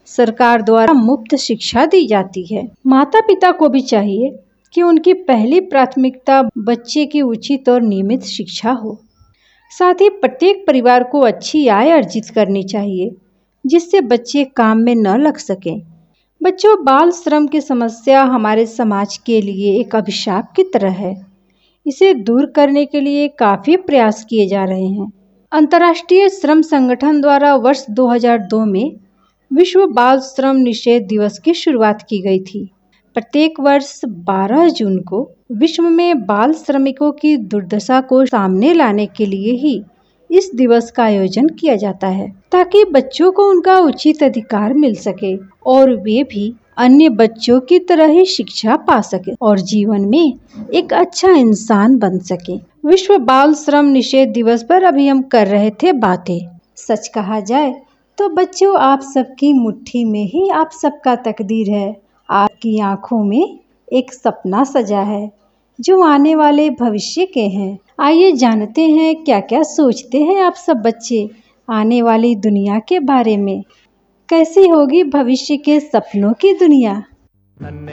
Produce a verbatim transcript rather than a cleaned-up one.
सरकार द्वारा मुफ्त शिक्षा दी जाती है। माता पिता को भी चाहिए कि उनकी पहली प्राथमिकता बच्चे की उचित और नियमित शिक्षा हो। साथ ही प्रत्येक परिवार को अच्छी आय अर्जित करनी चाहिए, जिससे बच्चे काम में न लग सकें। बच्चों, बाल श्रम की समस्या हमारे समाज के लिए एक अभिशाप की तरह है। इसे दूर करने के लिए काफ़ी प्रयास किए जा रहे हैं। अंतर्राष्ट्रीय श्रम संगठन द्वारा वर्ष दो हज़ार दो में विश्व बाल श्रम निषेध दिवस की शुरुआत की गई थी। प्रत्येक वर्ष बारह जून को विश्व में बाल श्रमिकों की दुर्दशा को सामने लाने के लिए ही इस दिवस का आयोजन किया जाता है, ताकि बच्चों को उनका उचित अधिकार मिल सके और वे भी अन्य बच्चों की तरह ही शिक्षा पा सके और जीवन में एक अच्छा इंसान बन सके। विश्व बाल श्रम निषेध दिवस पर अभी हम कर रहे थे बातें। सच कहा जाए तो बच्चों, आप सबकी मुट्ठी में ही आप सबका तकदीर है। आपकी आंखों में एक सपना सजा है जो आने वाले भविष्य के हैं। आइए जानते हैं क्या क्या सोचते हैं आप सब बच्चे आने वाली दुनिया के बारे में। कैसी होगी भविष्य के सपनों की दुनिया।